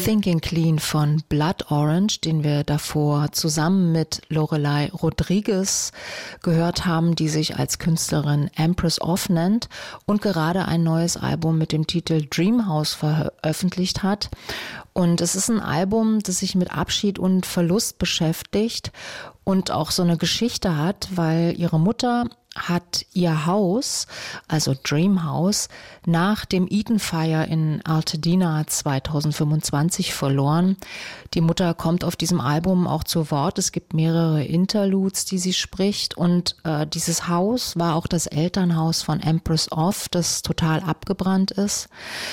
Thinking Clean von Blood Orange, den wir davor zusammen mit Lorelei Rodriguez gehört haben, die sich als Künstlerin Empress of nennt und gerade ein neues Album mit dem Titel Dreamhouse veröffentlicht hat. Und es ist ein Album, das sich mit Abschied und Verlust beschäftigt und auch so eine Geschichte hat, weil ihre Mutter hat ihr Haus, also Dreamhouse, nach dem Eden Fire in Altadena 2025 verloren. Die Mutter kommt auf diesem Album auch zu Wort. Es gibt mehrere Interludes, die sie spricht. Und dieses Haus war auch das Elternhaus von Empress of, das total abgebrannt ist.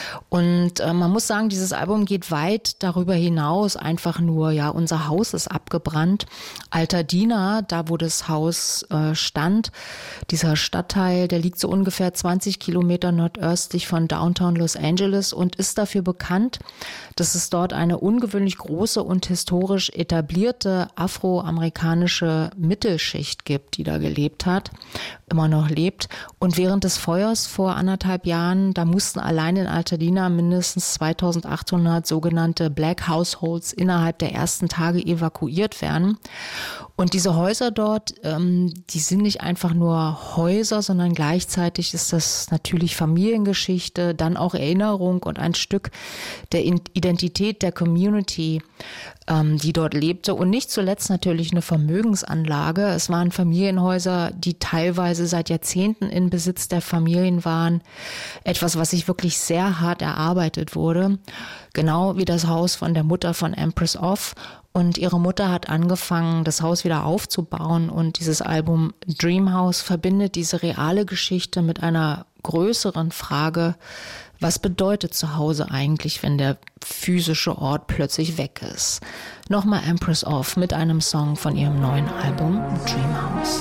Und man muss sagen, dieses Album geht weit darüber hinaus. Einfach nur, ja, unser Haus ist abgebrannt. Altadena, da wo das Haus stand, dieser Stadtteil, der liegt so ungefähr 20 Kilometer nordöstlich von Downtown Los Angeles und ist dafür bekannt, dass es dort eine ungewöhnlich große und historisch etablierte afroamerikanische Mittelschicht gibt, die da gelebt hat, immer noch lebt. Und während des Feuers vor 1,5 Jahren, da mussten allein in Altadena mindestens 2800 sogenannte Black Households innerhalb der ersten Tage evakuiert werden. Und diese Häuser dort, die sind nicht einfach nur Häuser, sondern gleichzeitig ist das natürlich Familiengeschichte, dann auch Erinnerung und ein Stück der Identität der Community, die dort lebte. Und nicht zuletzt natürlich eine Vermögensanlage. Es waren Familienhäuser, die teilweise seit Jahrzehnten in Besitz der Familien waren. Etwas, was sich wirklich sehr hart erarbeitet wurde. Genau wie das Haus von der Mutter von Empress of. Und ihre Mutter hat angefangen, das Haus wieder aufzubauen. Und dieses Album Dreamhouse verbindet diese reale Geschichte mit einer größeren Frage: Was bedeutet Zuhause eigentlich, wenn der physische Ort plötzlich weg ist? Nochmal Empress of mit einem Song von ihrem neuen Album Dreamhouse.